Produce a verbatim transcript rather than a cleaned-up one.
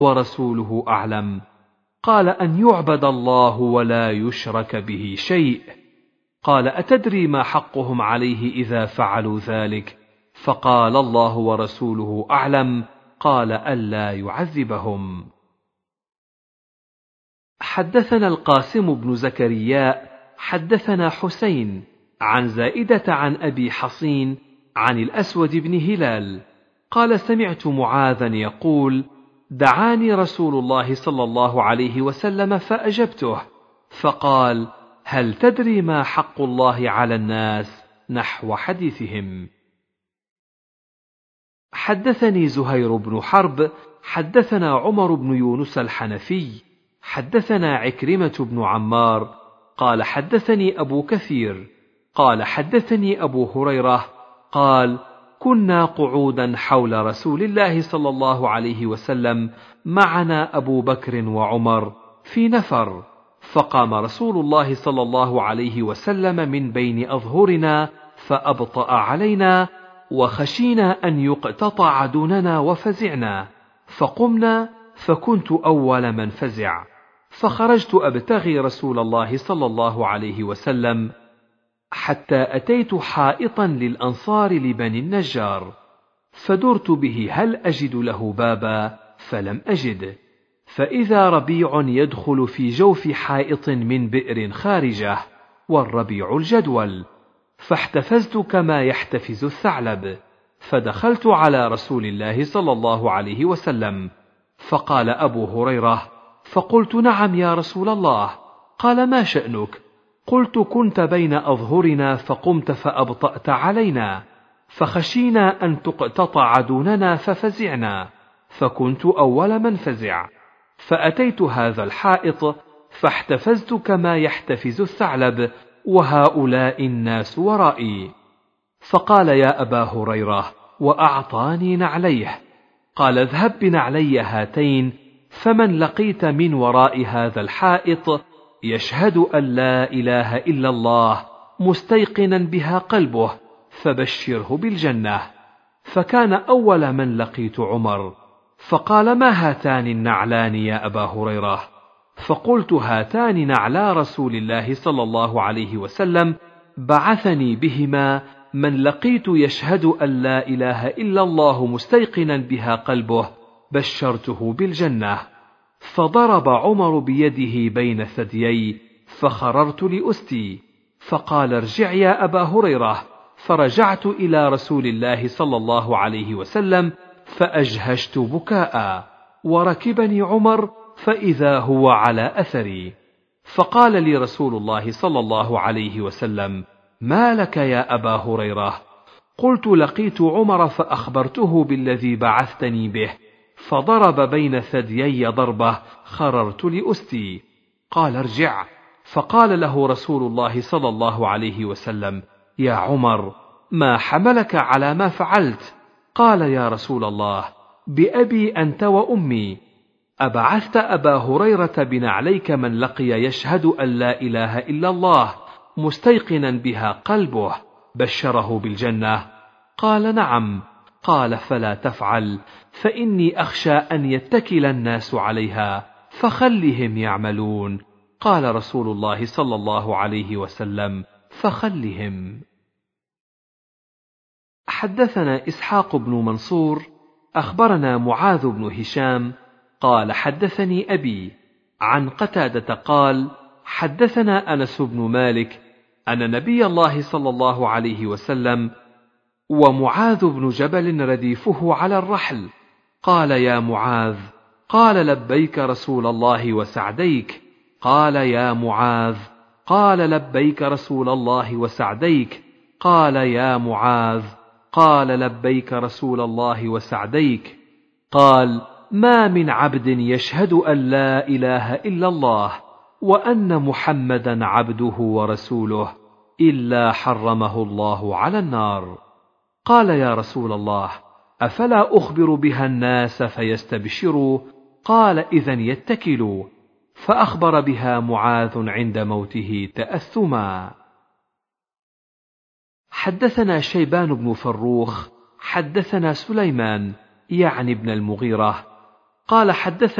ورسوله أعلم. قال: أن يعبد الله ولا يشرك به شيء. قال: أتدري ما حقهم عليه إذا فعلوا ذلك؟ فقال: الله ورسوله أعلم. قال: ألا يعذبهم. حدثنا القاسم بن زكرياء حدثنا حسين عن زائدة عن أبي حصين عن الأسود بن هلال قال: سمعت معاذا يقول: دعاني رسول الله صلى الله عليه وسلم فأجبته، فقال: هل تدري ما حق الله على الناس؟ نحو حديثهم. حدثني زهير بن حرب حدثنا عمر بن يونس الحنفي حدثنا عكرمة بن عمار قال: حدثني أبو كثير قال: حدثني أبو هريرة قال: كنا قعودا حول رسول الله صلى الله عليه وسلم معنا أبو بكر وعمر في نفر، فقام رسول الله صلى الله عليه وسلم من بين أظهرنا فأبطأ علينا، وخشينا أن يقتطع دوننا وفزعنا، فقمنا فكنت أول من فزع، فخرجت أبتغي رسول الله صلى الله عليه وسلم حتى أتيت حائطا للأنصار لبني النجار، فدرت به هل أجد له بابا، فلم أجد، فإذا ربيع يدخل في جوف حائط من بئر خارجه، والربيع الجدول، فاحتفزت كما يحتفز الثعلب، فدخلت على رسول الله صلى الله عليه وسلم، فقال أبو هريرة: فقلت: نعم يا رسول الله. قال: ما شأنك؟ قلت: كنت بين أظهرنا فقمت فأبطأت علينا، فخشينا أن تقتطع دوننا ففزعنا، فكنت أول من فزع، فأتيت هذا الحائط فاحتفزت كما يحتفز الثعلب، وهؤلاء الناس ورائي. فقال: يا أبا هريرة، وأعطاني نعليه. قال: اذهب بنعلي هاتين، فمن لقيت من وراء هذا الحائط يشهد أن لا إله إلا الله مستيقنا بها قلبه فبشره بالجنة. فكان أول من لقيت عمر، فقال: ما هاتان النعلان يا أبا هريرة؟ فقلت: هاتان نعلا رسول الله صلى الله عليه وسلم بعثني بهما من لقيت يشهد أن لا إله إلا الله مستيقنا بها قلبه بشرته بالجنة. فضرب عمر بيده بين ثديي، فخررت لأستي، فقال: ارجع يا أبا هريرة. فرجعت إلى رسول الله صلى الله عليه وسلم فأجهشت بكاء، وركبني عمر فإذا هو على أثري، فقال لي رسول الله صلى الله عليه وسلم: ما لك يا أبا هريرة؟ قلت: لقيت عمر فأخبرته بالذي بعثتني به، فضرب بين ثديي ضربة خررت لأستي. قال: ارجع. فقال له رسول الله صلى الله عليه وسلم: يا عمر، ما حملك على ما فعلت؟ قال: يا رسول الله، بأبي أنت وأمي، أبعثت أبا هريرة بنعليك من لقي يشهد أن لا إله إلا الله مستيقنا بها قلبه بشره بالجنة؟ قال: نعم. قال: فلا تفعل، فإني أخشى أن يتكل الناس عليها، فخلهم يعملون. قال رسول الله صلى الله عليه وسلم: فخلهم. حدثنا إسحاق بن منصور أخبرنا معاذ بن هشام قال: حدثني أبي عن قتادة قال: حدثنا أنس بن مالك أن نبي الله صلى الله عليه وسلم ومعاذ بن جبل رديفه على الرحل قال: يا معاذ. قال: لبيك رسول الله وسعديك. قال: يا معاذ. قال: لبيك رسول الله وسعديك. قال: يا معاذ. قال: لبيك رسول الله وسعديك. قال: ما من عبد يشهد أن لا إله إلا الله وأن محمدا عبده ورسوله إلا حرمه الله على النار. قال: يا رسول الله، أفلا أخبر بها الناس فيستبشروا؟ قال: إذن يتكلوا. فأخبر بها معاذ عند موته تأثما. حدثنا شيبان بن فروخ حدثنا سليمان يعني ابن المغيرة قال حدثنا